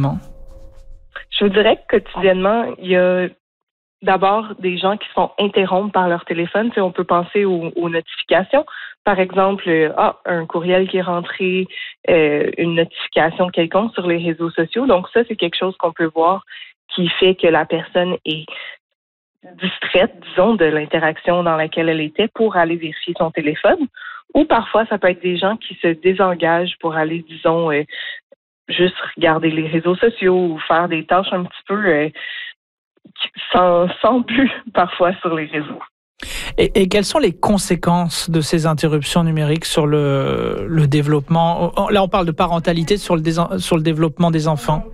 quotidiennement? Je vous dirais que quotidiennement, il y a d'abord des gens qui se font interrompre par leur téléphone. Tu sais, on peut penser aux notifications. Par exemple, un courriel qui est rentré, une notification quelconque sur les réseaux sociaux. Donc ça, c'est quelque chose qu'on peut voir qui fait que la personne est distraite, disons, de l'interaction dans laquelle elle était pour aller vérifier son téléphone. Ou parfois, ça peut être des gens qui se désengagent pour aller, disons, juste regarder les réseaux sociaux ou faire des tâches un petit peu sans but parfois sur les réseaux. Et quelles sont les conséquences de ces interruptions numériques sur le développement? Là, on parle de parentalité sur le développement des enfants.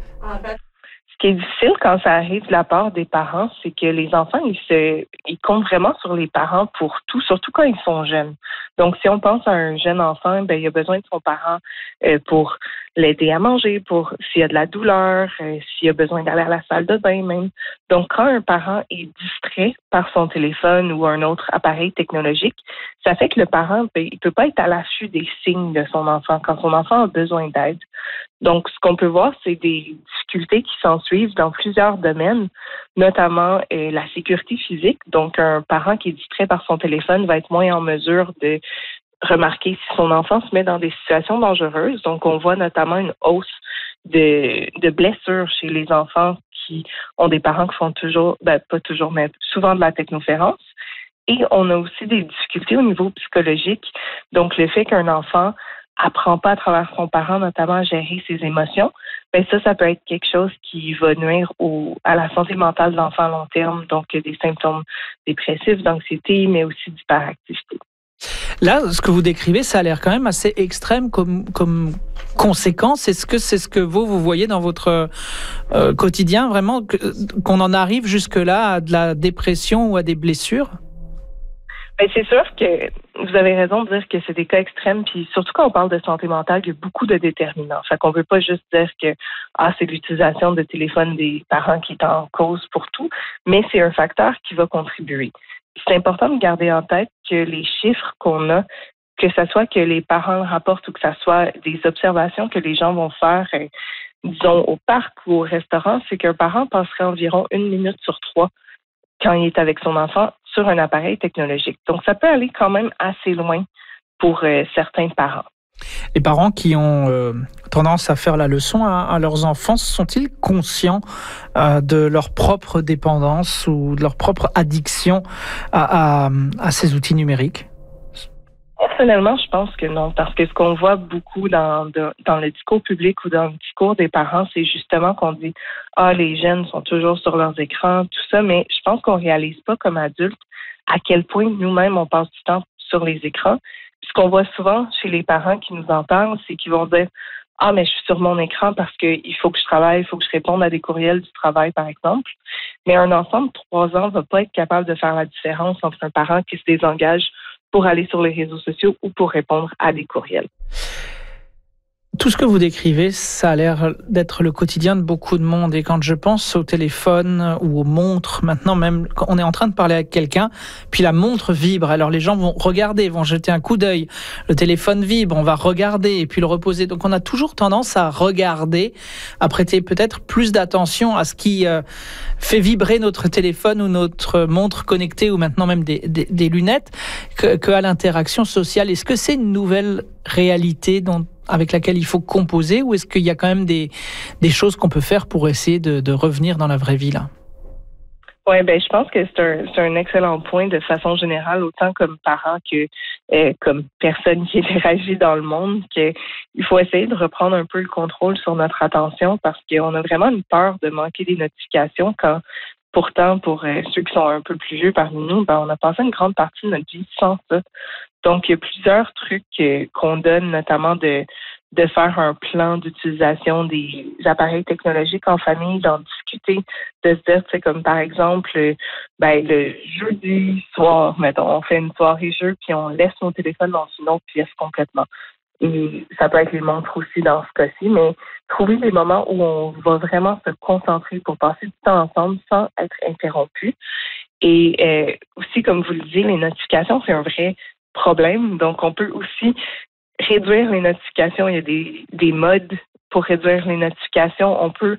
Ce qui est difficile quand ça arrive de la part des parents, c'est que les enfants, ils comptent vraiment sur les parents pour tout, surtout quand ils sont jeunes. Donc, si on pense à un jeune enfant, il a besoin de son parent pour l'aider à manger, pour s'il y a de la douleur, s'il a besoin d'aller à la salle de bain même. Donc, quand un parent est distrait par son téléphone ou un autre appareil technologique, ça fait que le parent, il peut pas être à l'affût des signes de son enfant quand son enfant a besoin d'aide. Donc, ce qu'on peut voir, c'est des difficultés qui s'ensuivent dans plusieurs domaines, notamment la sécurité physique. Donc, un parent qui est distrait par son téléphone va être moins en mesure de remarquer si son enfant se met dans des situations dangereuses. Donc, on voit notamment une hausse de blessures chez les enfants qui ont des parents qui font toujours, pas toujours, mais souvent de la technoférence. Et on a aussi des difficultés au niveau psychologique. Donc, le fait qu'un enfant apprend pas à travers son parent, notamment à gérer ses émotions, ça peut être quelque chose qui va nuire à la santé mentale de l'enfant à long terme. Donc, des symptômes dépressifs, d'anxiété, mais aussi d'hyperactivité. Là, ce que vous décrivez, ça a l'air quand même assez extrême comme conséquence. Est-ce que c'est ce que vous voyez dans votre quotidien, vraiment, qu'on en arrive jusque-là à de la dépression ou à des blessures? C'est sûr que vous avez raison de dire que c'est des cas extrêmes, puis surtout quand on parle de santé mentale, il y a beaucoup de déterminants. Fait qu'on veut pas juste dire que c'est l'utilisation de téléphone des parents qui est en cause pour tout, mais c'est un facteur qui va contribuer. C'est important de garder en tête que les chiffres qu'on a, que ce soit que les parents rapportent ou que ce soit des observations que les gens vont faire, disons, au parc ou au restaurant, c'est qu'un parent passerait environ 1 minute sur 3 quand il est avec son enfant sur un appareil technologique. Donc, ça peut aller quand même assez loin pour certains parents. Les parents qui ont tendance à faire la leçon à leurs enfants, sont-ils conscients de leur propre dépendance ou de leur propre addiction à ces outils numériques? Personnellement, je pense que non, parce que ce qu'on voit beaucoup dans le discours public ou dans le discours des parents, c'est justement qu'on dit les jeunes sont toujours sur leurs écrans, tout ça, mais je pense qu'on réalise pas comme adultes à quel point nous-mêmes on passe du temps sur les écrans. Puis ce qu'on voit souvent chez les parents qui nous en parlent, c'est qu'ils vont dire mais je suis sur mon écran parce qu'il faut que je travaille, il faut que je réponde à des courriels du travail, par exemple. Mais un enfant de 3 ans va pas être capable de faire la différence entre un parent qui se désengage pour aller sur les réseaux sociaux ou pour répondre à des courriels. Tout ce que vous décrivez, ça a l'air d'être le quotidien de beaucoup de monde. Et quand je pense au téléphone ou aux montres, maintenant même, quand on est en train de parler avec quelqu'un, puis la montre vibre. Alors les gens vont regarder, vont jeter un coup d'œil. Le téléphone vibre, on va regarder et puis le reposer. Donc on a toujours tendance à regarder, à prêter peut-être plus d'attention à ce qui fait vibrer notre téléphone ou notre montre connectée ou maintenant même des lunettes qu'à l'interaction sociale. Est-ce que c'est une nouvelle réalité avec laquelle il faut composer, ou est-ce qu'il y a quand même des choses qu'on peut faire pour essayer de revenir dans la vraie vie, là? Oui, je pense que c'est un excellent point de façon générale, autant comme parent que comme personne qui interagit dans le monde, qu'il faut essayer de reprendre un peu le contrôle sur notre attention parce qu'on a vraiment une peur de manquer des notifications quand, pourtant, pour ceux qui sont un peu plus vieux parmi nous, on a passé une grande partie de notre vie sans ça. Donc, il y a plusieurs trucs qu'on donne, notamment de faire un plan d'utilisation des appareils technologiques en famille, d'en discuter, de se dire, tu sais, comme par exemple, le jeudi soir, mettons, on fait une soirée jeu, puis on laisse nos téléphones dans une autre pièce complètement. Et ça peut être les montres aussi dans ce cas-ci, mais trouver des moments où on va vraiment se concentrer pour passer du temps ensemble sans être interrompu. Et aussi, comme vous le disiez, les notifications, c'est un vrai problème. Donc, on peut aussi réduire les notifications. Il y a des modes pour réduire les notifications. On peut